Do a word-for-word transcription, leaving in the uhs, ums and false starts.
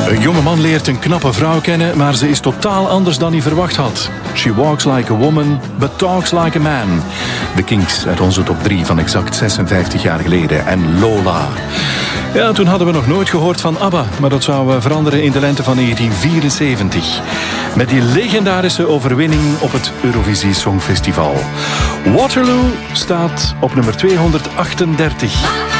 Een jonge man leert een knappe vrouw kennen, maar ze is totaal anders dan hij verwacht had. She walks like a woman, but talks like a man. The Kinks uit onze top drie van exact zesenvijftig jaar geleden. En Lola. Ja, toen hadden we nog nooit gehoord van ABBA, maar dat zou veranderen in de lente van negentien vierenzeventig. Met die legendarische overwinning op het Eurovisie Songfestival. Waterloo staat op nummer tweehonderdachtendertig.